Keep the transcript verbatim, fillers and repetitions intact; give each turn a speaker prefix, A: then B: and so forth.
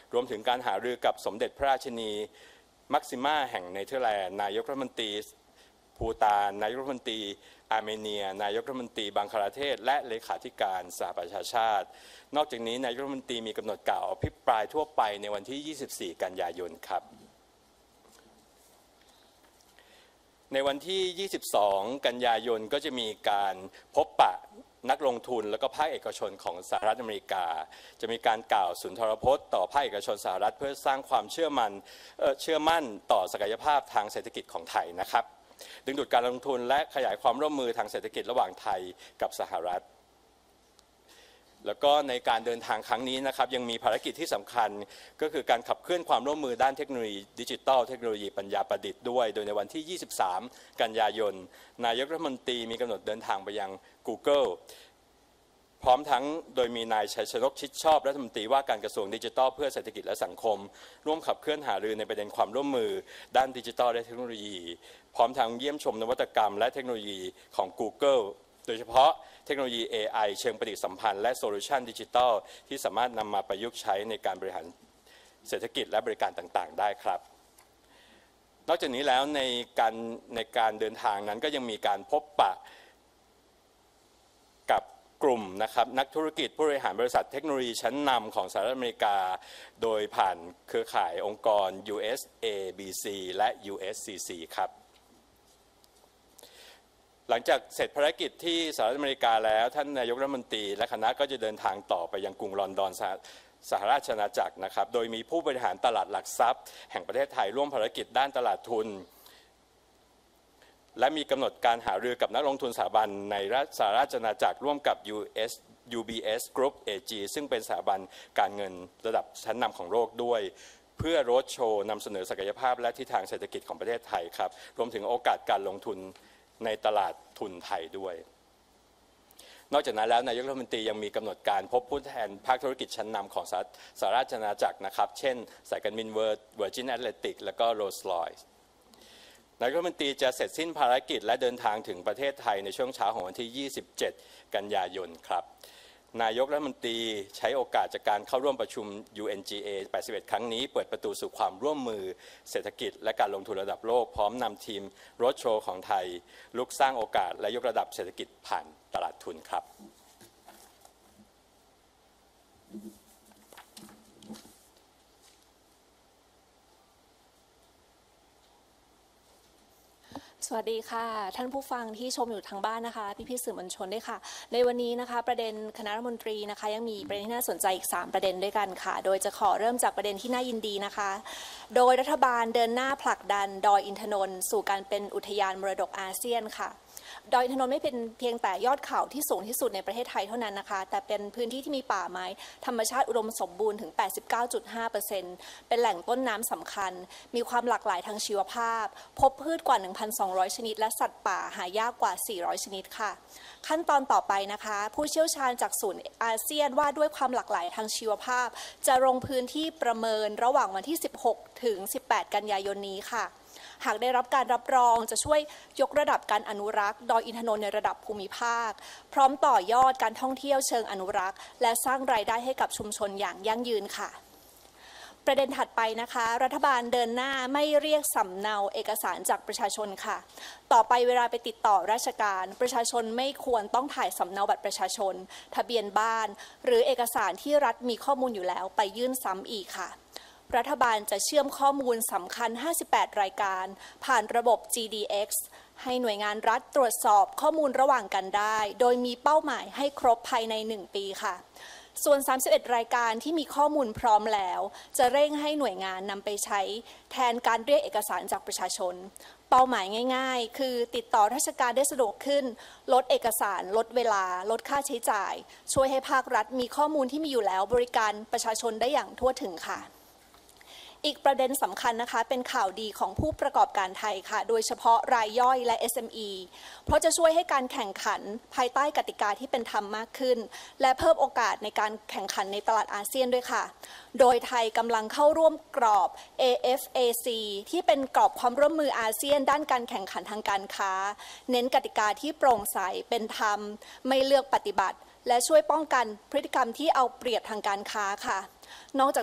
A: รวมถึงการหารือกับสมเด็จพระราชินีมักซิมาแห่งเนเธอร์แลนด์นายกรัฐมนตรีภูฏานนายกรัฐมนตรีอาร์เมเนียนายกรัฐมนตรีบังคลาเทศและเลขาธิการสหประชาชาตินอกจากนี้นายกรัฐมนตรีมีกำหนดกล่าวอภิปรายทั่วไปในวันที่ยี่สิบสี่กันยายนครับในวันที่ยี่สิบสองกันยายนก็จะมีการพบปะนักลงทุนและก็ภาคเอกชนของสหรัฐอเมริกาจะมีการกล่าวสุนทรพจน์ต่อภาคเอกชนสหรัฐเพื่อสร้างความเชื่อมั่นเอ่อเชื่อมั่นต่อศักยภาพทางเศรษฐกิจของไทยนะครับดึงดูดการลงทุนและขยายความร่วมมือทางเศรษฐกิจระหว่างไทยกับสหรัฐแล้วก็ในการเดินทางครั้งนี้นะครับยังมีภารกิจที่สำคัญก็คือการขับเคลื่อนความร่วมมือด้านเทคโนโลยีดิจิทัลเทคโนโลยีปัญญาประดิษฐ์ด้วยโดยในวันที่ยี่สิบสามกันยายนนายกรัฐมนตรีมีกำหนดเดินทางไปยัง Google พร้อมทั้งโดยมีนายชัยชนกชิดชอบรัฐมนตรีว่าการกระทรวงดิจิทัลเพื่อเศรษฐกิจและสังคมร่วมขับเคลื่อนหารือในประเด็นความร่วมมือด้านดิจิทัลและเทคโนโลยีพร้อมทั้งเยี่ยมชมนวัตกรรมและเทคโนโลยีของ Google โดยเฉพาะเทคโนโลยี เอ ไอ เชิงปฏิสัมพันธ์และโซลูชันดิจิทัลที่สามารถนำมาประยุกต์ใช้ในการบริหารเศรษฐกิจและบริการต่างๆได้ครับนอกจากนี้แล้วในการในการเดินทางนั้นก็ยังมีการพบปะกับกลุ่มนะครับนักธุรกิจผู้บริหารบริษัทเทคโนโลยีชั้นนำของสหรัฐอเมริกาโดยผ่านเครือข่ายองค์กร ยู เอส เอ บี ซี และ ยู เอส ซี ซี ครับหลังจากเสร็จภารกิจที่สหรัฐอเมริกาแล้วท่านนายกรัฐมนตรีและคณะก็จะเดินทางต่อไปยังกรุงลอนดอนสหราชอาณาจักรนะครับโดยมีผู้บริหารตลาดหลักทรัพย์แห่งประเทศไทยร่วมภารกิจด้านตลาดทุนและมีกำหนดการหารือกับนักลงทุนสถาบันในสหราชอาณาจักรร่วมกับ ยู เอส ยู บี เอส Group เอ จี ซึ่งเป็นสถาบันการเงินระดับชั้นนำของโลกด้วยเพื่อโรดโชว์นำเสนอศักยภาพและทิศทางเศรษฐกิจของประเทศไทยครับรวมถึงโอกาสการลงทุนในตลาดทุนไทยด้วยนอกจากนั้นแล้วนายกรัฐมนตรียังมีกำหนดการพบผู้แทนภาคธุรกิจชั้นนำของสหราชอาณาจักรนะครับเช่นสายการบินเวอร์จินแอตแลนติกและก็โรลส์รอยซ์นายกรัฐมนตรีจะเสร็จสิ้นภารกิจและเดินทางถึงประเทศไทยในช่วงเช้าของวันที่ยี่สิบเจ็ดกันยายนครับนายกรัฐมนตรีใช้โอกาสจากการเข้าร่วมประชุม ยู เอ็น จี เอ แปดสิบเอ็ด ครั้งนี้เปิดประตูสู่ความร่วมมือเศรษฐกิจและการลงทุนระดับโลกพร้อมนำทีมโรดโชว์ของไทยลุกสร้างโอกาสและยกระดับเศรษฐกิจผ่านตลาดทุนครับ
B: สวัสดีค่ะท่านผู้ฟังที่ชมอยู่ทางบ้านนะคะพี่ๆสื่อมวลชนด้วยค่ะในวันนี้นะคะประเด็นคณะรัฐมนตรีนะคะยังมีประเด็นที่น่าสนใจอีกสามประเด็นด้วยกันค่ะโดยจะขอเริ่มจากประเด็นที่น่ายินดีนะคะโดยรัฐบาลเดินหน้าผลักดันดอยอินทนนท์สู่การเป็นอุทยานมรดกอาเซียนค่ะดอยอินทนนท์ไม่เป็นเพียงแต่ยอดเขาที่สูงที่สุดในประเทศไทยเท่านั้นนะคะแต่เป็นพื้นที่ที่มีป่าไม้ธรรมชาติอุดมสมบูรณ์ถึง แปดสิบเก้าจุดห้าเปอร์เซ็นต์ เป็นแหล่งต้นน้ำสำคัญมีความหลากหลายทางชีวภาพพบพืชกว่า หนึ่งพันสองร้อย ชนิดและสัตว์ป่าหายากกว่า สี่ร้อย ชนิดค่ะขั้นตอนต่อไปนะคะผู้เชี่ยวชาญจากศูนย์อาเซียนว่าด้วยความหลากหลายทางชีวภาพจะลงพื้นที่ประเมินระหว่างวันที่สิบหกถึงสิบแปดกันยายนนี้ค่ะหากได้รับการรับรองจะช่วยยกระดับการอนุรักษ์ดอยอินทนนท์ในระดับภูมิภาคพร้อมต่อยอดการท่องเที่ยวเชิงอนุรักษ์และสร้างรายได้ให้กับชุมชนอย่างยั่งยืนค่ะประเด็นถัดไปนะคะรัฐบาลเดินหน้าไม่เรียกสำเนาเอกสารจากประชาชนค่ะต่อไปเวลาไปติดต่อราชการประชาชนไม่ควรต้องถ่ายสำเนาบัตรประชาชนทะเบียนบ้านหรือเอกสารที่รัฐมีข้อมูลอยู่แล้วไปยื่นซ้ำอีกค่ะรัฐบาลจะเชื่อมข้อมูลสำคัญห้าสิบแปดรายการผ่านระบบ จี ดี เอ็กซ์ ให้หน่วยงานรัฐตรวจสอบข้อมูลระหว่างกันได้โดยมีเป้าหมายให้ครบภายในหนึ่งปีค่ะส่วนสามสิบเอ็ดรายการที่มีข้อมูลพร้อมแล้วจะเร่งให้หน่วยงานนำไปใช้แทนการเรียกเอกสารจากประชาชนเป้าหมายง่ายๆคือติดต่อราชการได้สะดวกขึ้นลดเอกสารลดเวลาลดค่าใช้จ่ายช่วยให้ภาครัฐมีข้อมูลที่มีอยู่แล้วบริการประชาชนได้อย่างทั่วถึงค่ะอีกประเด็นสำคัญนะคะเป็นข่าวดีของผู้ประกอบการไทยค่ะโดยเฉพาะรายย่อยและ เอส เอ็ม อี เพราะจะช่วยให้การแข่งขันภายใต้กติกาที่เป็นธรรมมากขึ้นและเพิ่มโอกาสในการแข่งขันในตลาดอาเซียนด้วยค่ะโดยไทยกำลังเข้าร่วมกรอบ เอ เอฟ เอ ซี ที่เป็นกรอบความร่วมมืออาเซียนด้านการแข่งขันทางการค้าเน้นกติกาที่โปร่งใสเป็นธรรมไม่เลือกปฏิบัติและช่วยป้องกันพฤติกรรมที่เอาเปรียบทางการค้าค่ะนอกจาก